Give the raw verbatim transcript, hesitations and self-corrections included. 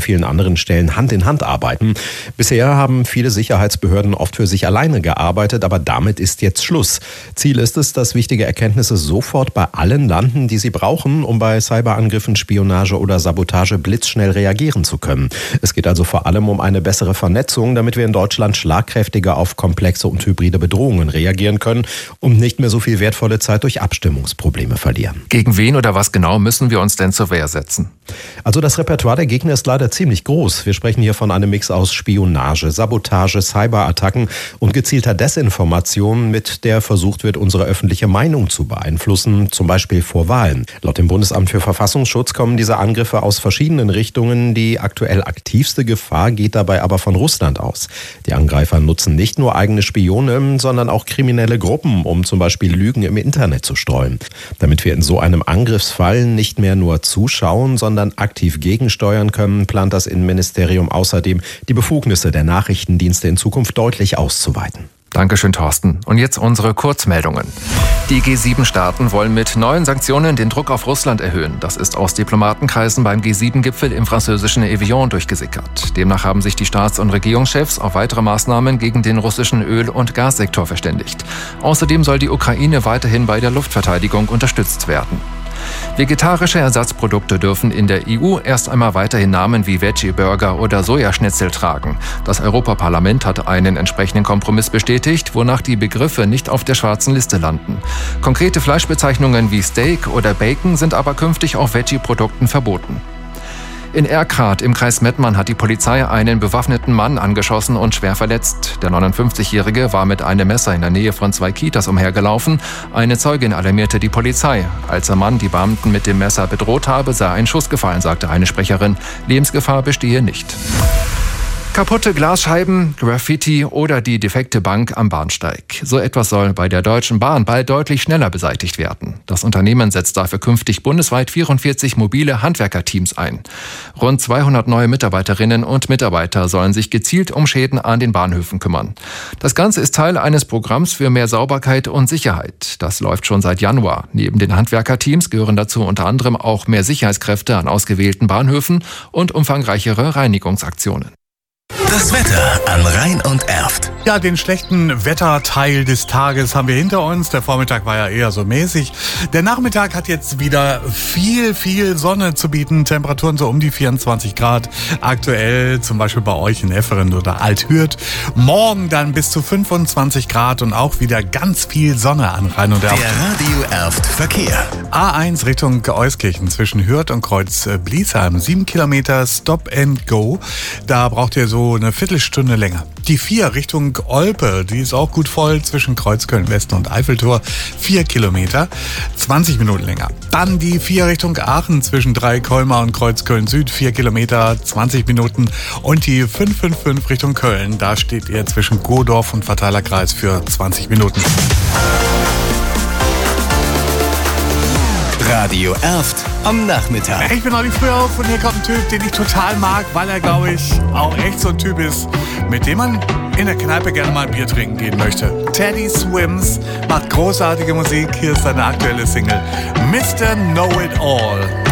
vielen anderen Stellen Hand in Hand arbeiten. Bisher haben viele Sicherheitsbehörden oft für sich alleine gearbeitet, aber damit ist jetzt Schluss. Ziel ist es, dass wichtige Erkenntnisse sofort bei allen landen, die sie brauchen, um bei Cyberangriffen, Spionage oder Sabotage blitzschnell reagieren zu können. Es geht also vor allem um eine bessere Vernetzung, damit wir in Deutschland schlagkräftiger auf komplexe und hybride Bedrohungen reagieren können und nicht mehr so viel wertvolle Zeit durch Abstimmungsprobleme verlieren. Gegen wen oder was genau müssen wir uns denn zur Wehr setzen? Also das Repertoire der Gegner ist leider ziemlich groß. Wir sprechen hier von einem Mix aus Spionage, Sabotage, Cyberattacken und gezielter Desinformation, mit der versucht wird, unsere öffentliche Meinung zu beeinflussen, zum Beispiel vor Wahlen. Laut dem Bundesamt für Verfassungsschutz kommen diese Angriffe aus verschiedenen Richtungen. Die aktuell aktivste Gefahr geht dabei aber von Russland aus. Die Angreifer nutzen nicht nur eigene Spione, sondern auch kriminelle Gruppen, um zum Beispiel Lügen im Internet zu streuen. Damit wir in so einem Angriffsfall nicht mehr nur zuschauen, sondern aktiv gegensteuern können, plant das Innenministerium außerdem, die Befugnisse der Nachrichtendienste in Zukunft deutlich auszuweiten. Dankeschön, Thorsten. Und jetzt unsere Kurzmeldungen. Die G sieben Staaten wollen mit neuen Sanktionen den Druck auf Russland erhöhen. Das ist aus Diplomatenkreisen beim G sieben Gipfel im französischen Evian durchgesickert. Demnach haben sich die Staats- und Regierungschefs auf weitere Maßnahmen gegen den russischen Öl- und Gassektor verständigt. Außerdem soll die Ukraine weiterhin bei der Luftverteidigung unterstützt werden. Vegetarische Ersatzprodukte dürfen in der E U erst einmal weiterhin Namen wie Veggie-Burger oder Sojaschnitzel tragen. Das Europaparlament hat einen entsprechenden Kompromiss bestätigt, wonach die Begriffe nicht auf der schwarzen Liste landen. Konkrete Fleischbezeichnungen wie Steak oder Bacon sind aber künftig auf Veggie-Produkten verboten. In Erkrath im Kreis Mettmann hat die Polizei einen bewaffneten Mann angeschossen und schwer verletzt. Der neunundfünfzigjährige war mit einem Messer in der Nähe von zwei Kitas umhergelaufen. Eine Zeugin alarmierte die Polizei. Als der Mann die Beamten mit dem Messer bedroht habe, sei ein Schuss gefallen, sagte eine Sprecherin. Lebensgefahr bestehe nicht. Kaputte Glasscheiben, Graffiti oder die defekte Bank am Bahnsteig. So etwas soll bei der Deutschen Bahn bald deutlich schneller beseitigt werden. Das Unternehmen setzt dafür künftig bundesweit vierundvierzig mobile Handwerkerteams ein. Rund zweihundert neue Mitarbeiterinnen und Mitarbeiter sollen sich gezielt um Schäden an den Bahnhöfen kümmern. Das Ganze ist Teil eines Programms für mehr Sauberkeit und Sicherheit. Das läuft schon seit Januar. Neben den Handwerkerteams gehören dazu unter anderem auch mehr Sicherheitskräfte an ausgewählten Bahnhöfen und umfangreichere Reinigungsaktionen. Das Wetter an Rhein und Erft. Ja, den schlechten Wetterteil des Tages haben wir hinter uns. Der Vormittag war ja eher so mäßig. Der Nachmittag hat jetzt wieder viel, viel Sonne zu bieten. Temperaturen so um die vierundzwanzig Grad. Aktuell zum Beispiel bei euch in Efferen oder Althürth. Morgen dann bis zu fünfundzwanzig Grad und auch wieder ganz viel Sonne an Rhein und Erft. Der Radio Erft Verkehr. A eins Richtung Euskirchen zwischen Hürth und Kreuz Bliesheim. Sieben Kilometer Stop and Go. Da braucht ihr so eine Viertelstunde länger. Die vier Richtung Olpe, die ist auch gut voll zwischen Kreuzköln Westen und Eiffeltor. Vier Kilometer, zwanzig Minuten länger. Dann die vier Richtung Aachen zwischen Dreikolmar und Kreuzköln Süd. Vier Kilometer, zwanzig Minuten. Und die fünf fünf fünf Richtung Köln, da steht ihr zwischen Godorf und Verteilerkreis für zwanzig Minuten. Radio Erft am Nachmittag. Ich bin auch nicht früher auf und hier kommt ein Typ, den ich total mag, weil er, glaube ich, auch echt so ein Typ ist, mit dem man in der Kneipe gerne mal ein Bier trinken gehen möchte. Teddy Swims macht großartige Musik. Hier ist seine aktuelle Single Mister Know It All.